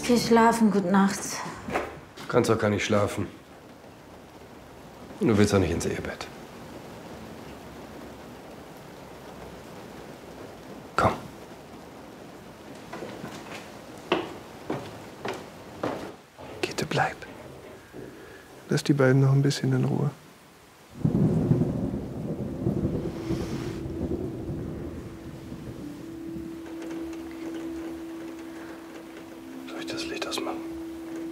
Geh schlafen, gute Nacht. Du kannst doch gar nicht schlafen. Und du willst auch nicht ins Ehebett. Komm. Gitte, bleib. Lass die beiden noch ein bisschen in Ruhe.